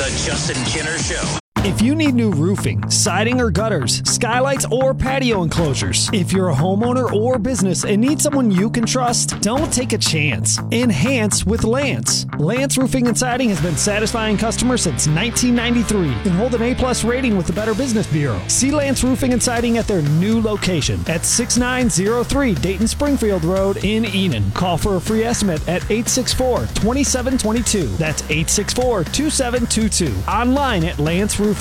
The Justin Kinner Show. If you need new roofing, siding or gutters, skylights or patio enclosures, if you're a homeowner or business and need someone you can trust, don't take a chance. Enhance with Lance. Lance Roofing and Siding has been satisfying customers since 1993 and hold an A+ rating with the Better Business Bureau. See Lance Roofing and Siding at their new location at 6903 Dayton Springfield Road in Enon. Call for a free estimate at 864-2722. That's 864-2722. Online at lanceroofing.com.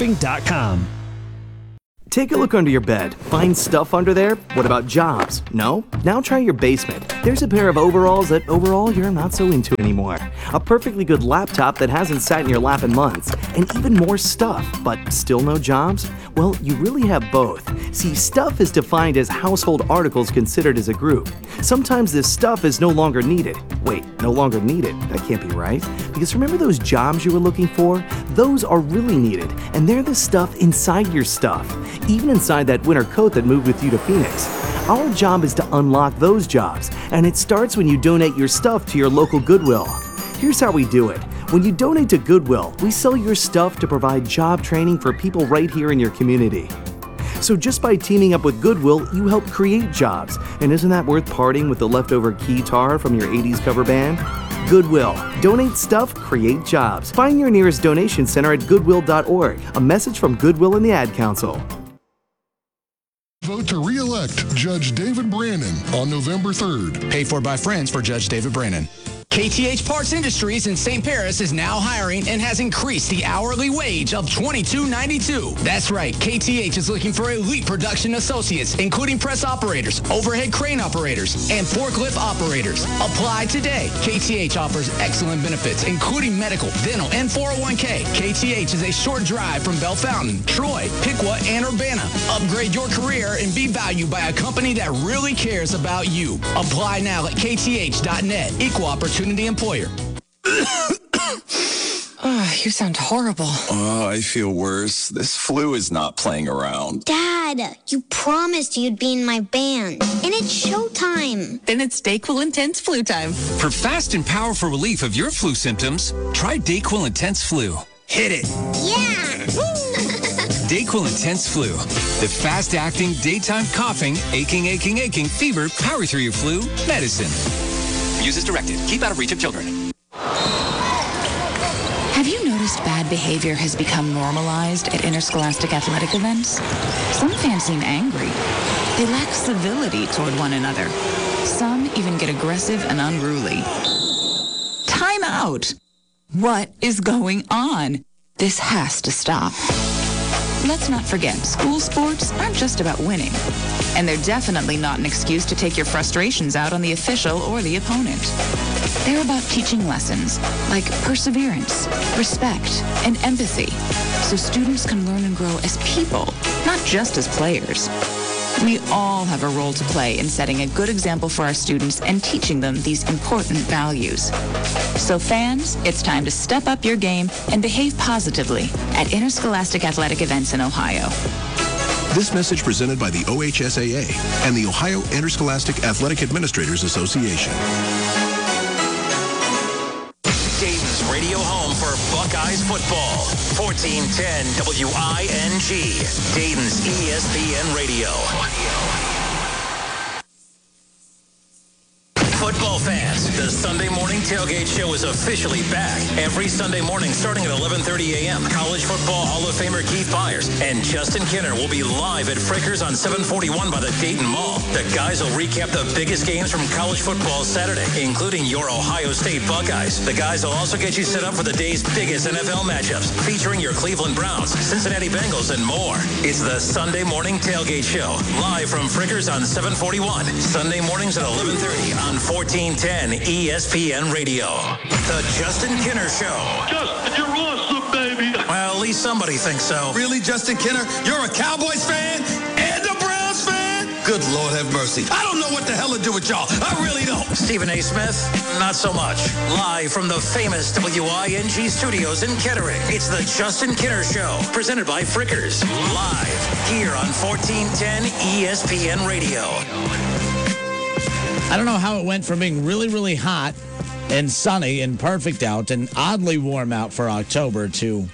Take a look under your bed. Find stuff under there? What about jobs? No? Now try your basement. There's a pair of overalls that overall you're not so into anymore. A perfectly good laptop that hasn't sat in your lap in months. And even more stuff, but still no jobs? Well, you really have both. See, stuff is defined as household articles considered as a group. Sometimes this stuff is no longer needed. Wait, no longer needed? That can't be right. Because remember those jobs you were looking for? Those are really needed, and they're the stuff inside your stuff. Even inside that winter coat that moved with you to Phoenix. Our job is to unlock those jobs, and it starts when you donate your stuff to your local Goodwill. Here's how we do it. When you donate to Goodwill, we sell your stuff to provide job training for people right here in your community. So just by teaming up with Goodwill, you help create jobs. And isn't that worth parting with the leftover guitar from your 80s cover band? Goodwill. Donate stuff, create jobs. Find your nearest donation center at goodwill.org. A message from Goodwill and the Ad Council. Vote to re-elect Judge David Brannon on November 3rd. Paid for by friends for Judge David Brannon. KTH Parts Industries in St. Paris is now hiring and has increased the hourly wage of $22.92. That's right, KTH is looking for elite production associates, including press operators, overhead crane operators, and forklift operators. Apply today. KTH offers excellent benefits, including medical, dental, and 401k. KTH is a short drive from Bell Fountain, Troy, Piqua, and Urbana. Upgrade your career and be valued by a company that really cares about you. Apply now at kth.net. Equal opportunity employer. You sound horrible. Oh, I feel worse. This flu is not playing around. Dad, you promised you'd be in my band. And it's showtime. Then it's DayQuil Intense Flu time. For fast and powerful relief of your flu symptoms, try DayQuil Intense Flu. Hit it. Yeah. DayQuil Intense Flu. The fast-acting, daytime coughing, aching, fever, power through your flu medicine. Use as directed. Keep out of reach of children. Have you noticed bad behavior has become normalized at interscholastic athletic events? Some fans seem angry. They lack civility toward one another. Some even get aggressive and unruly. Time out! What is going on? This has to stop. Let's not forget, school sports aren't just about winning. And they're definitely not an excuse to take your frustrations out on the official or the opponent. They're about teaching lessons like perseverance, respect, and empathy, so students can learn and grow as people, not just as players. We all have a role to play in setting a good example for our students and teaching them these important values. So fans, it's time to step up your game and behave positively at interscholastic athletic events in Ohio. This message presented by the OHSAA and the Ohio Interscholastic Athletic Administrators Association. Dayton's radio home for Buckeyes football. 1410 WING. Dayton's ESPN Radio. Football fans, the Sunday Morning Tailgate Show is officially back. Every Sunday morning starting at 11:30 a.m., College Football Hall of Famer Keith Byers and Justin Kinner will be live at Frickers on 741 by the Dayton Mall. The guys will recap the biggest games from college football Saturday, including your Ohio State Buckeyes. The guys will also get you set up for the day's biggest NFL matchups, featuring your Cleveland Browns, Cincinnati Bengals, and more. It's the Sunday Morning Tailgate Show, live from Frickers on 741. Sunday mornings at 11:30 on 1410 ESPN Radio. The Justin Kinner Show. Justin, you're awesome, baby. Well, at least somebody thinks so. Really, Justin Kinner? You're a Cowboys fan and a Browns fan? Good Lord have mercy. I don't know what the hell to do with y'all. I really don't. Stephen A. Smith, not so much. Live from the famous WING studios in Kettering, it's the Justin Kinner Show, presented by Frickers. Live here on 1410 ESPN Radio. I don't know how it went from being really, really hot and sunny and perfect out and oddly warm out for October to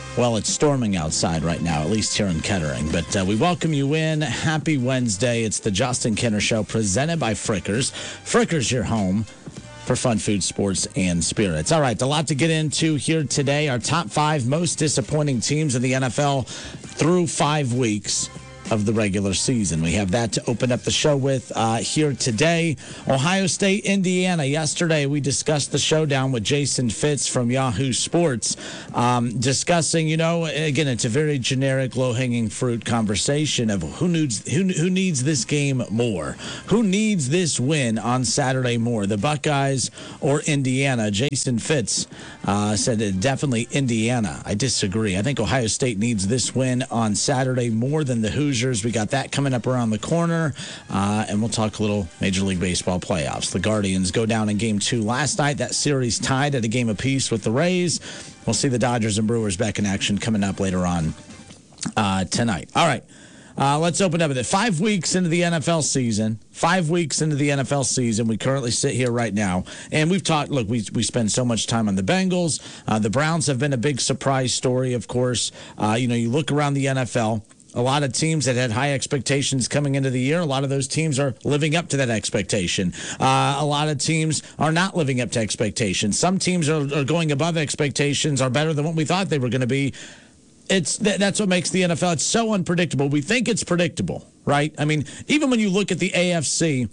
Well, it's storming outside right now, at least here in Kettering. But we welcome you in. Happy Wednesday. It's the Justin Kenner Show presented by Frickers. Frickers, your home for fun, food, sports, and spirits. All right, a lot to get into here today. Our top 5 most disappointing teams in the NFL through 5 weeks of the regular season. We have that to open up the show with here today. Ohio State, Indiana. Yesterday, we discussed the showdown with Jason Fitz from Yahoo Sports, discussing, again, it's a very generic, low-hanging fruit conversation of who needs this game more? Who needs this win on Saturday more, the Buckeyes or Indiana? Jason Fitz said definitely Indiana. I disagree. I think Ohio State needs this win on Saturday more than the Hoosiers. We got that coming up around the corner, and we'll talk a little Major League Baseball playoffs. The Guardians go down in Game 2 last night. That series tied at a game apiece with the Rays. We'll see the Dodgers and Brewers back in action coming up later on tonight. All right, let's open up with it. 5 weeks into the NFL season. 5 weeks into the NFL season. We currently sit here right now, and we've talked. Look, we spend so much time on the Bengals. The Browns have been a big surprise story, of course. You look around the NFL. A lot of teams that had high expectations coming into the year, a lot of those teams are living up to that expectation. A lot of teams are not living up to expectations. Some teams are going above expectations, are better than what we thought they were going to be. That's what makes the NFL. It's so unpredictable. We think it's predictable, right? I mean, even when you look at the AFC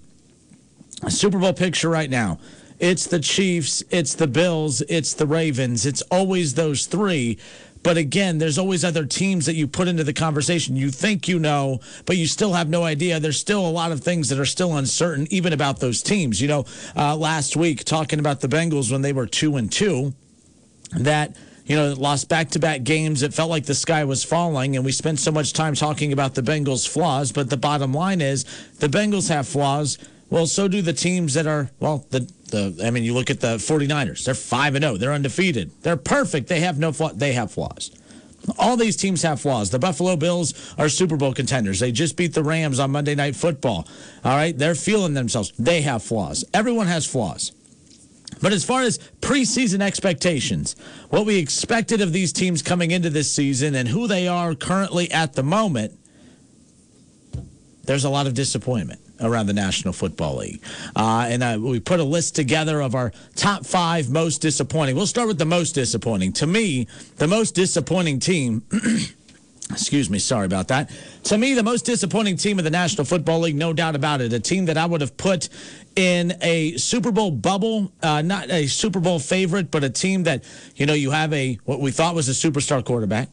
Super Bowl picture right now, it's the Chiefs, it's the Bills, it's the Ravens. It's always those three. But again, there's always other teams that you put into the conversation. You think you know, but you still have no idea. There's still a lot of things that are still uncertain, even about those teams. Last week, talking about the Bengals when they were 2-2, that lost back-to-back games. It felt like the sky was falling, and we spent so much time talking about the Bengals' flaws. But the bottom line is the Bengals have flaws. Well, so do the teams that are, you look at the 49ers. They're 5-0. They're undefeated. They're perfect. They have no flaw. They have flaws. All these teams have flaws. The Buffalo Bills are Super Bowl contenders. They just beat the Rams on Monday Night Football. All right? They're feeling themselves. They have flaws. Everyone has flaws. But as far as preseason expectations, what we expected of these teams coming into this season and who they are currently at the moment, there's a lot of disappointment around the National Football League. We put a list together of our top 5 most disappointing. We'll start with the most disappointing. To me, the most disappointing team, excuse me, sorry about that. To me, the most disappointing team of the National Football League, no doubt about it, a team that I would have put in a Super Bowl bubble, not a Super Bowl favorite, but a team that, you have what we thought was a superstar quarterback,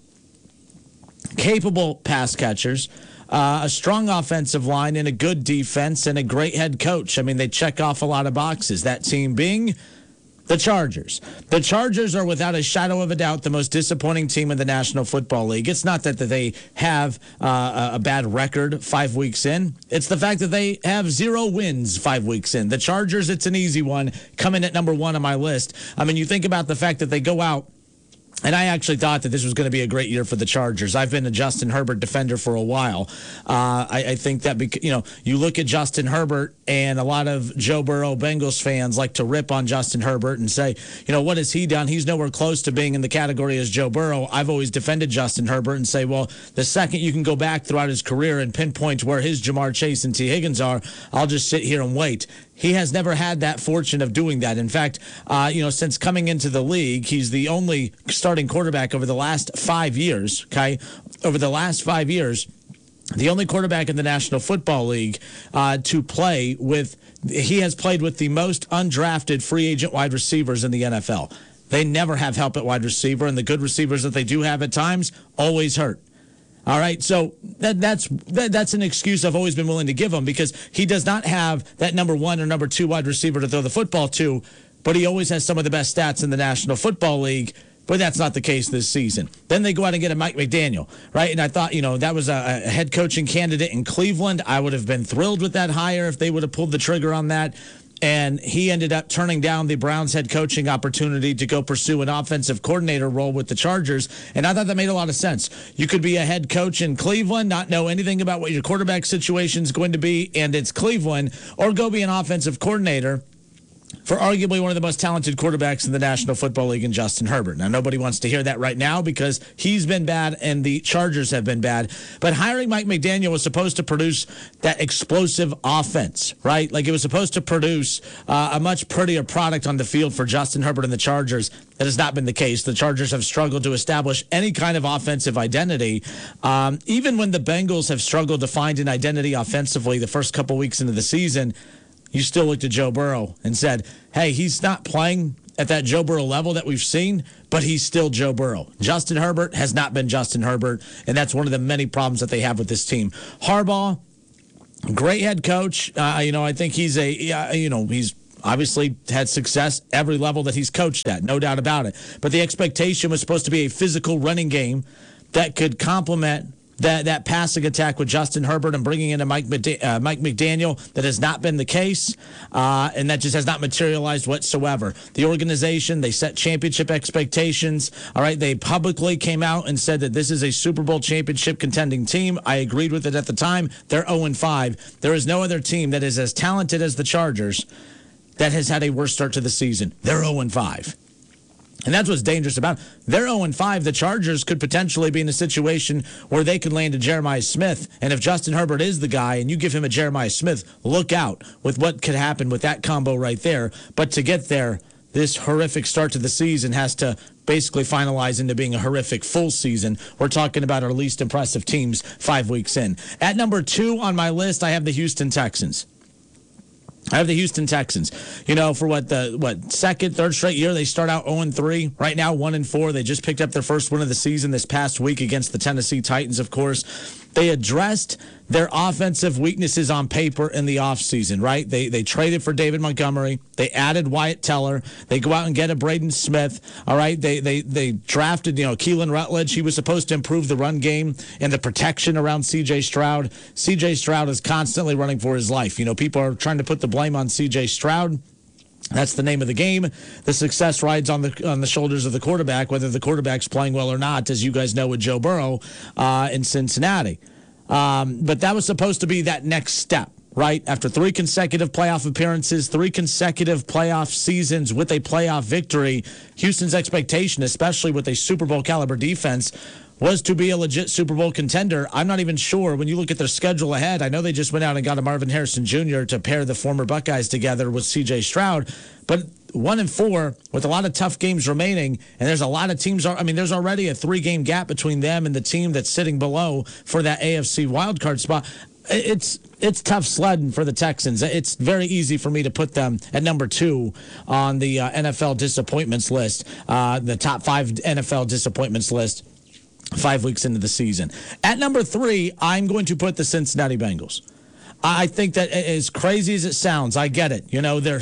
capable pass catchers, a strong offensive line and a good defense and a great head coach. I mean, they check off a lot of boxes. That team being the Chargers. The Chargers are without a shadow of a doubt the most disappointing team in the National Football League. It's not that they have a bad record 5 weeks in. It's the fact that they have 0 wins 5 weeks in. The Chargers, it's an easy one, coming at number 1 on my list. I mean, you think about the fact that they go out, and I actually thought that this was going to be a great year for the Chargers. I've been a Justin Herbert defender for a while. I think that, you look at Justin Herbert, and a lot of Joe Burrow Bengals fans like to rip on Justin Herbert and say, what has he done? He's nowhere close to being in the category as Joe Burrow. I've always defended Justin Herbert and say, well, the second you can go back throughout his career and pinpoint where his Jamar Chase and T. Higgins are, I'll just sit here and wait. He has never had that fortune of doing that. In fact, since coming into the league, he's the only starting quarterback over the last 5 years, okay? Over the last 5 years, the only quarterback in the National Football League to play with, he has played with the most undrafted free agent wide receivers in the NFL. They never have help at wide receiver, and the good receivers that they do have at times always hurt. All right, so that's an excuse I've always been willing to give him, because he does not have that number 1 or number 2 wide receiver to throw the football to, but he always has some of the best stats in the National Football League. But that's not the case this season. Then they go out and get a Mike McDaniel, right? And I thought, that was a head coaching candidate in Cleveland. I would have been thrilled with that hire if they would have pulled the trigger on that. And he ended up turning down the Browns head coaching opportunity to go pursue an offensive coordinator role with the Chargers. And I thought that made a lot of sense. You could be a head coach in Cleveland, not know anything about what your quarterback situation is going to be, and it's Cleveland, or go be an offensive coordinator for arguably one of the most talented quarterbacks in the National Football League in Justin Herbert. Now, nobody wants to hear that right now because he's been bad and the Chargers have been bad. But hiring Mike McDaniel was supposed to produce that explosive offense, right? Like it was supposed to produce a much prettier product on the field for Justin Herbert and the Chargers. That has not been the case. The Chargers have struggled to establish any kind of offensive identity. Even when the Bengals have struggled to find an identity offensively the first couple weeks into the season, you still looked at Joe Burrow and said, hey, he's not playing at that Joe Burrow level that we've seen, but he's still Joe Burrow. Justin Herbert has not been Justin Herbert, and that's one of the many problems that they have with this team. Harbaugh, great head coach. I think he's he's obviously had success every level that he's coached at, no doubt about it. But the expectation was supposed to be a physical running game that could complement that passing attack with Justin Herbert and bringing in Mike McDaniel. That has not been the case, and that just has not materialized whatsoever. The organization, they set championship expectations. All right, they publicly came out and said that this is a Super Bowl championship contending team. I agreed with it at the time. They're 0-5. There is no other team that is as talented as the Chargers that has had a worse start to the season. They're 0-5. And that's what's dangerous about it. They're 0-5. The Chargers could potentially be in a situation where they could land a Jeremiah Smith. And if Justin Herbert is the guy and you give him a Jeremiah Smith, look out with what could happen with that combo right there. But to get there, this horrific start to the season has to basically finalize into being a horrific full season. We're talking about our least impressive teams 5 weeks in. At number 2 on my list, I have the Houston Texans. For second, third straight year, they start out 0-3. Right now, 1-4. They just picked up their first win of the season this past week against the Tennessee Titans, of course. They addressed their offensive weaknesses on paper in the offseason, right? They traded for David Montgomery. They added Wyatt Teller. They go out and get a Braden Smith, all right? They drafted, Keelan Rutledge. He was supposed to improve the run game and the protection around C.J. Stroud. C.J. Stroud is constantly running for his life. People are trying to put the blame on C.J. Stroud. That's the name of the game. The success rides on the shoulders of the quarterback, whether the quarterback's playing well or not, as you guys know with Joe Burrow in Cincinnati. But that was supposed to be that next step, right? After 3 consecutive playoff appearances, 3 consecutive playoff seasons with a playoff victory, Houston's expectation, especially with a Super Bowl caliber defense, was to be a legit Super Bowl contender. I'm not even sure when you look at their schedule ahead. I know they just went out and got a Marvin Harrison Jr. to pair the former Buckeyes together with C.J. Stroud. But 1-4 with a lot of tough games remaining, and there's a lot of teams. There's already a 3-game gap between them and the team that's sitting below for that AFC wildcard spot. It's tough sledding for the Texans. It's very easy for me to put them at number 2 on the NFL disappointments list, the top 5 NFL disappointments list 5 weeks into the season. At number 3, I'm going to put the Cincinnati Bengals. I think that as crazy as it sounds, I get it. They're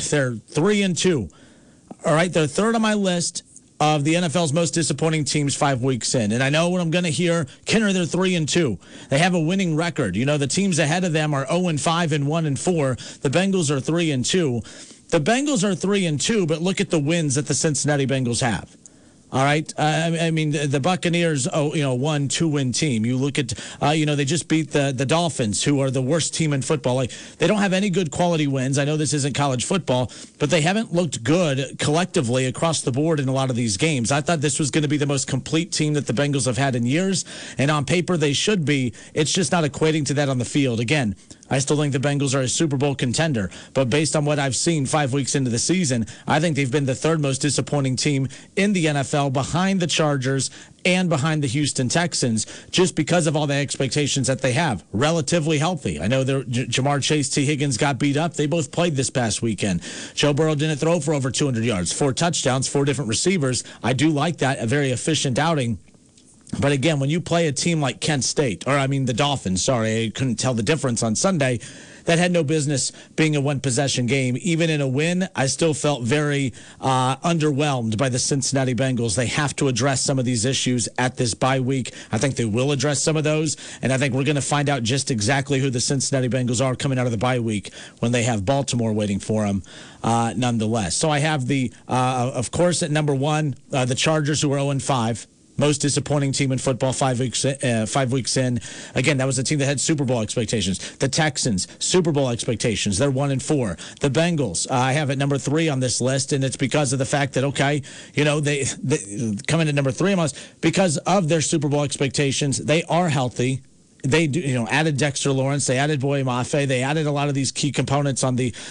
3-2. All right, they're third on my list of the NFL's most disappointing teams 5 weeks in. And I know what I'm going to hear. Kenner, they're 3-2. They have a winning record. The teams ahead of them are 0-5 and 1-4. The Bengals are 3-2. The Bengals are 3-2, but look at the wins that the Cincinnati Bengals have. All right. The Buccaneers, 1-2-win team. You look at, they just beat the Dolphins, who are the worst team in football. They don't have any good quality wins. I know this isn't college football, but they haven't looked good collectively across the board in a lot of these games. I thought this was going to be the most complete team that the Bengals have had in years, and on paper they should be. It's just not equating to that on the field. Again, I still think the Bengals are a Super Bowl contender, but based on what I've seen 5 weeks into the season, I think they've been the third most disappointing team in the NFL behind the Chargers and behind the Houston Texans, just because of all the expectations that they have. Relatively healthy. I know Jamar Chase, T. Higgins got beat up. They both played this past weekend. Joe Burrow didn't throw for over 200 yards, 4 touchdowns, 4 different receivers. I do like that, a very efficient outing. But again, when you play a team like Kent State, the Dolphins, sorry, I couldn't tell the difference on Sunday, that had no business being a one-possession game. Even in a win, I still felt very underwhelmed by the Cincinnati Bengals. They have to address some of these issues at this bye week. I think they will address some of those, and I think we're going to find out just exactly who the Cincinnati Bengals are coming out of the bye week when they have Baltimore waiting for them nonetheless. So I have of course, at number 1, the Chargers, who are 0-5. most disappointing team in football 5 weeks in. Again, that was a team that had Super Bowl expectations. The Texans, Super Bowl expectations. They're 1-4. The Bengals, I have at number 3 on this list, and it's because of the fact that, okay, they come in at number 3 on my list because of their Super Bowl expectations. They are healthy. They added Dexter Lawrence, they added Boye Mafe, they added a lot of these key components on the,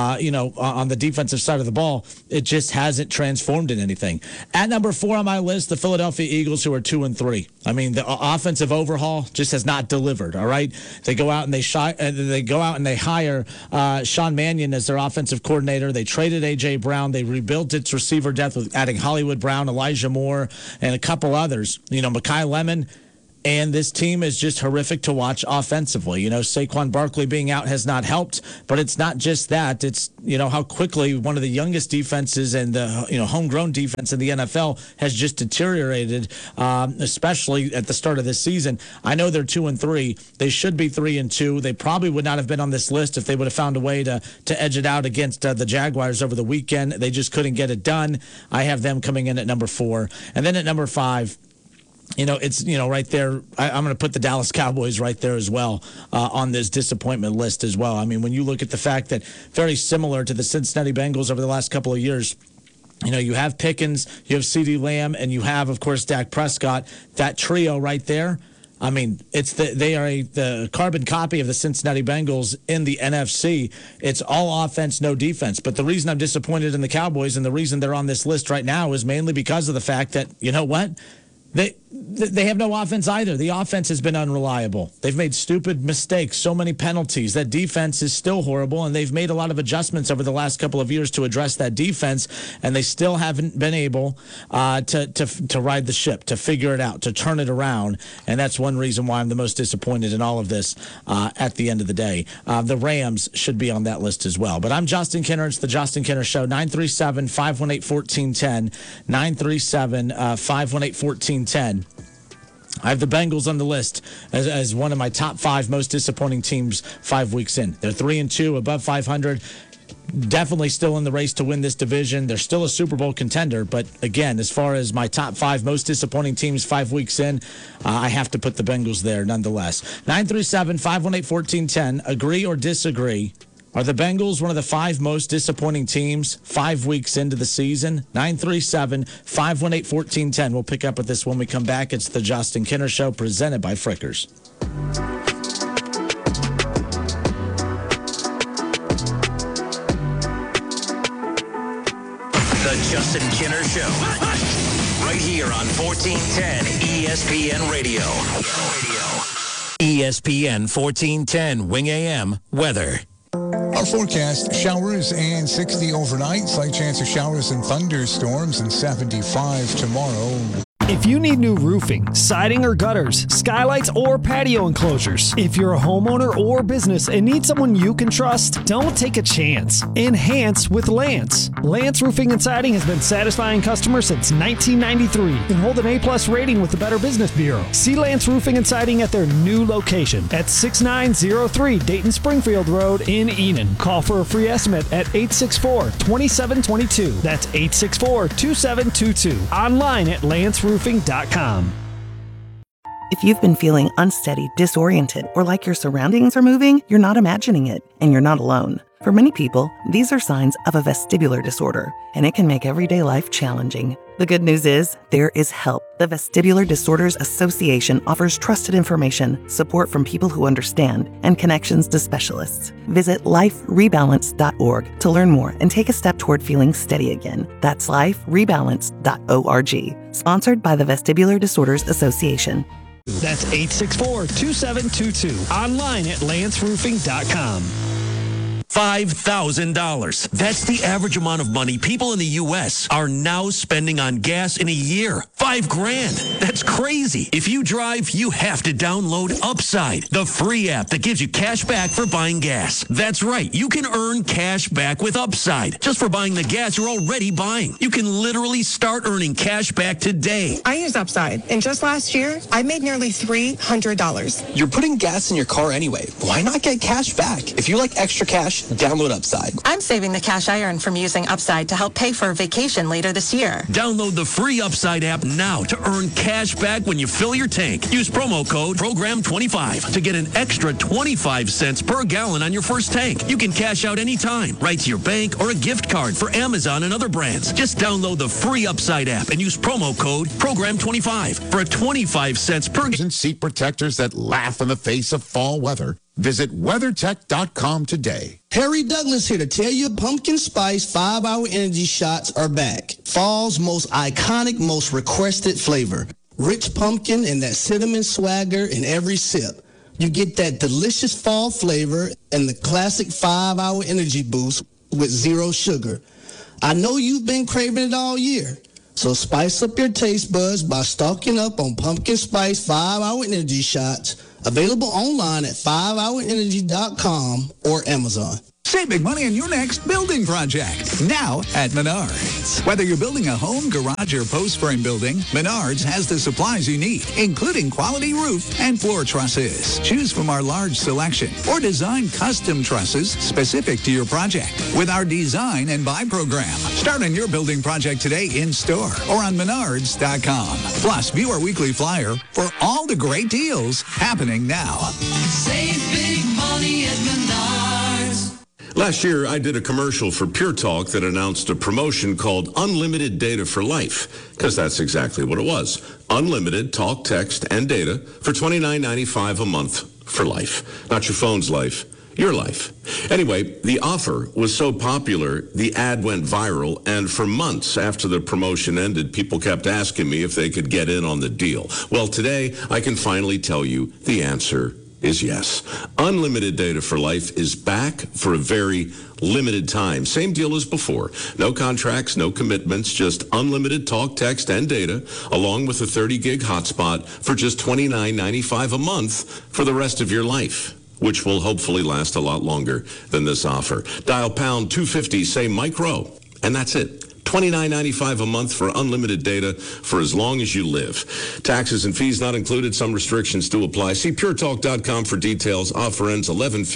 on the defensive side of the ball. It just hasn't transformed in anything. At number 4 on my list, the Philadelphia Eagles, who are 2-3. I mean, the offensive overhaul just has not delivered. All right, they go out and they hire Sean Mannion as their offensive coordinator. They traded AJ Brown. They rebuilt its receiver depth with adding Hollywood Brown, Elijah Moore, and a couple others. Mekhi Lemon. And this team is just horrific to watch offensively. Saquon Barkley being out has not helped, but it's not just that. It's, how quickly one of the youngest defenses and the, homegrown defense in the NFL has just deteriorated, especially at the start of this season. I know they're 2-3. They should be 3-2. They probably would not have been on this list if they would have found a way to edge it out against the Jaguars over the weekend. They just couldn't get it done. I have them coming in at number 4. And then at number 5, it's, right there. I'm going to put the Dallas Cowboys right there as well on this disappointment list as well. I mean, when you look at the fact that very similar to the Cincinnati Bengals over the last couple of years, you have Pickens, you have CeeDee Lamb, and you have, of course, Dak Prescott. That trio right there, I mean, they are the carbon copy of the Cincinnati Bengals in the NFC. It's all offense, no defense. But the reason I'm disappointed in the Cowboys and the reason they're on this list right now is mainly because of the fact that, you know what? They have no offense either. The offense has been unreliable. They've made stupid mistakes, so many penalties. That defense is still horrible, and they've made a lot of adjustments over the last couple of years to address that defense, and they still haven't been able to ride the ship, to figure it out, to turn it around, and that's one reason why I'm the most disappointed in all of this at the end of the day. The Rams should be on that list as well. But I'm Justin Kinner. It's the Justin Kinner Show, 937-518-1410, 937-518-1410. I have the Bengals on the list as one of my top 5 most disappointing teams 5 weeks in. They're 3-2, above 500. Definitely still in the race to win this division. They're still a Super Bowl contender. But again, as far as my top 5 most disappointing teams 5 weeks in, I have to put the Bengals there nonetheless. 937-518-1410. Agree or disagree? Are the Bengals one of the 5 most disappointing teams 5 weeks into the season? 937-518-1410. We'll pick up with this when we come back. It's the Justin Kinner Show presented by Frickers. The Justin Kinner Show. Right here on 1410 ESPN Radio. ESPN 1410 Wing AM weather. Our forecast, showers and 60 overnight, slight chance of showers and thunderstorms, and 75 tomorrow. If you need new roofing, siding or gutters, skylights or patio enclosures, if you're a homeowner or business and need someone you can trust, don't take a chance. Enhance with Lance. Lance Roofing and Siding has been satisfying customers since 1993 and hold an A+ rating with the Better Business Bureau. See Lance Roofing and Siding at their new location at 6903 Dayton Springfield Road in Enon. Call for a free estimate at 864-2722. That's 864-2722. Online at lanceroofing.com. If you've been feeling unsteady, disoriented, or like your surroundings are moving, you're not imagining it, and you're not alone. For many people, these are signs of a vestibular disorder, and it can make everyday life challenging. The good news is, there is help. The Vestibular Disorders Association offers trusted information, support from people who understand, and connections to specialists. Visit liferebalance.org to learn more and take a step toward feeling steady again. That's liferebalance.org. Sponsored by the Vestibular Disorders Association. That's 864-2722. Online at lanceroofing.com. $5,000. That's the average amount of money people in the U.S. are now spending on gas in a year. $5,000. That's crazy. If you drive, you have to download Upside, the free app that gives you cash back for buying gas. That's right. You can earn cash back with Upside just for buying the gas you're already buying. You can literally start earning cash back today. I use Upside, and just last year, I made nearly $300. You're putting gas in your car anyway. Why not get cash back? If you like extra cash, Download Upside. I'm saving the cash I earn from using Upside to help pay for a vacation later this year. Download the free Upside app now to earn cash back when you fill your tank. Use promo code PROGRAM25 to get an extra 25 cents per gallon on your first tank. You can cash out anytime, right to your bank or a gift card for Amazon and other brands. Just download the free Upside app and use promo code PROGRAM25 for a 25 cents per gallon. Seat protectors that laugh in the face of fall weather. Visit WeatherTech.com today. Harry Douglas here to tell you Pumpkin Spice 5-Hour Energy Shots are back. Fall's most iconic, most requested flavor. Rich pumpkin and that cinnamon swagger in every sip. You get that delicious fall flavor and the classic 5-Hour Energy boost with zero sugar. I know you've been craving it all year. So spice up your taste buds by stocking up on Pumpkin Spice 5-Hour Energy Shots. Available online at 5hourenergy.com or Amazon. Save big money on your next building project. Now at Menards. Whether you're building a home, garage, or post frame building, Menards has the supplies you need, including quality roof and floor trusses. Choose from our large selection or design custom trusses specific to your project with our Design and Buy program. Start on your building project today in store or on Menards.com. Plus, view our weekly flyer for all the great deals happening now. Save big money at Menards. Last year, I did a commercial for Pure Talk that announced a promotion called Unlimited Data for Life, because that's exactly what it was. Unlimited talk, text, and data for $29.95 a month for life. Not your phone's life, your life. Anyway, the offer was so popular, the ad went viral, and for months after the promotion ended, people kept asking me if they could get in on the deal. Well, today, I can finally tell you the answer is yes. Unlimited Data for Life is back for a very limited time. Same deal as before. No contracts, no commitments, just unlimited talk, text, and data, along with a 30-gig hotspot for just $29.95 a month for the rest of your life, which will hopefully last a lot longer than this offer. Dial pound 250, say micro, and that's it. $29.95 a month for unlimited data for as long as you live. Taxes and fees not included. Some restrictions do apply. See puretalk.com for details. Offer ends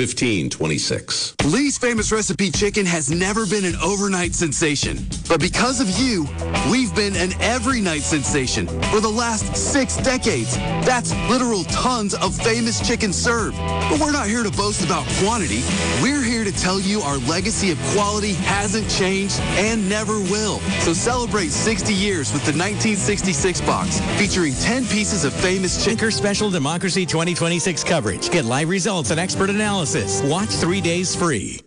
11/15/26. Lee's Famous Recipe Chicken has never been an overnight sensation. But because of you, we've been an every night sensation for the last 6 decades. That's literal tons of famous chicken served. But we're not here to boast about quantity. We're here to tell you our legacy of quality hasn't changed and never will. So celebrate 60 years with the 1966 box, featuring 10 pieces of famous Anchor Special Democracy 2026 coverage. Get live results and expert analysis. Watch 3 days free.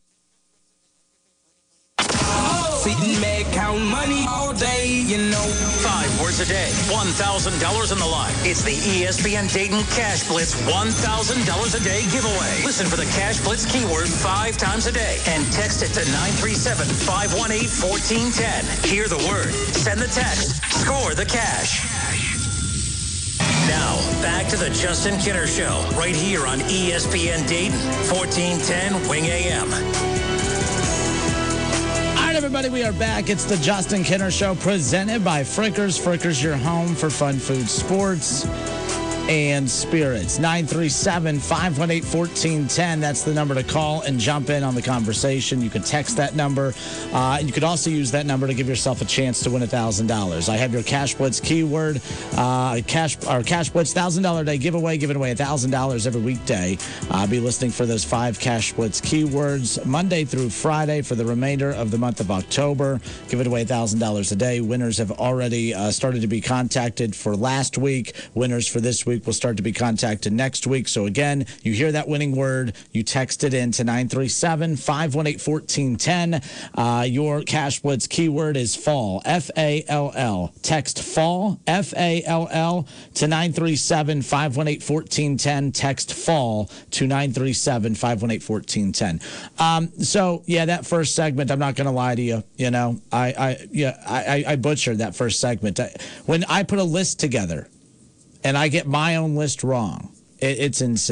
Sitting back, count money all day, you know. 5 words a day, $1,000 on the line. It's the ESPN Dayton Cash Blitz $1,000 a day giveaway. Listen for the Cash Blitz keyword 5 times a day and text it to 937-518-1410. Hear the word, send the text, score the cash. Now, back to the Justin Kinner Show, right here on ESPN Dayton, 1410 Wing AM. All right, everybody, we are back. It's the Justin Kinner Show presented by Frickers. Frickers, your home for fun food, sports, and spirits. 937-518-1410. That's the number to call and jump in on the conversation. You can text that number. And you could also use that number to give yourself a chance to win $1,000. I have your Cash Blitz keyword. Cash Blitz $1,000 day giveaway, giving away $1,000 every weekday. I'll be listening for those 5 Cash Blitz keywords Monday through Friday for the remainder of the month of October. Giving away $1,000 a day. Winners have already started to be contacted for last week. Winners for this week will start to be contacted next week. So again, you hear that winning word, you text it in to 937-518-1410. Your Cash Blitz keyword is fall, F-A-L-L. Text fall, F-A-L-L, to 937-518-1410. Text fall to 937-518-1410. So yeah, that first segment, I'm not going to lie to you. You know, I butchered that first segment. When I put a list together, and I get my own list wrong, it's insane.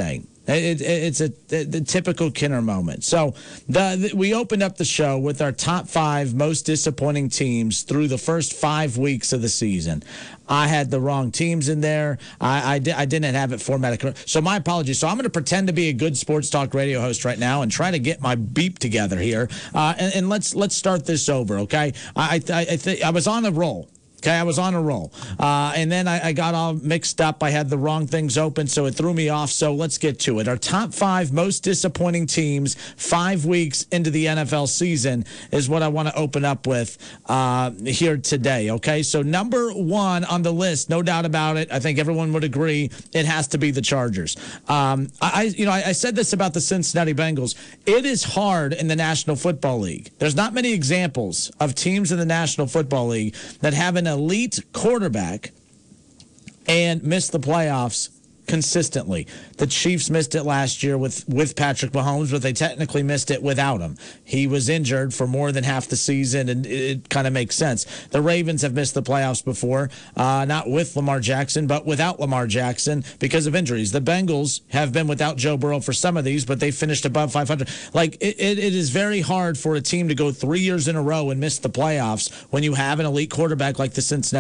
It's the typical Kinner moment. So we opened up the show with our top 5 most disappointing teams through the first 5 weeks of the season. I had the wrong teams in there. I didn't have it formatted. So my apologies. So I'm going to pretend to be a good sports talk radio host right now and try to get my beep together here. And let's start this over, okay? I was on a roll. Okay, I was on a roll. And then I got all mixed up. I had the wrong things open, so it threw me off. So let's get to it. Our top 5 most disappointing teams 5 weeks into the NFL season is what I want to open up with here today. Okay, so number 1 on the list, no doubt about it. I think everyone would agree it has to be the Chargers. I said this about the Cincinnati Bengals. It is hard in the National Football League. There's not many examples of teams in the National Football League that have an elite quarterback and miss the playoffs consistently. The Chiefs missed it last year with Patrick Mahomes, but they technically missed it without him. He was injured for more than half the season, and it kind of makes sense. The Ravens have missed the playoffs before, not with Lamar Jackson, but without Lamar Jackson because of injuries. The Bengals have been without Joe Burrow for some of these, but they finished above 500. Like, it is very hard for a team to go 3 years in a row and miss the playoffs when you have an elite quarterback like the Cincinnati